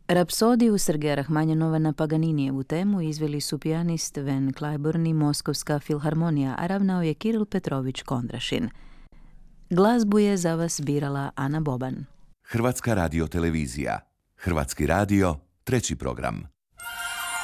Rapsodiju Sergeja Rahmanjanova na Paganinijevu temu izveli su pijanist Ven Cliburn i Moskovska filharmonija, a ravnao je Kiril Petrović Kondrašin. Glazbu je za vas birala Ana Boban. Hrvatska radiotelevizija. Hrvatski radio, 3. program.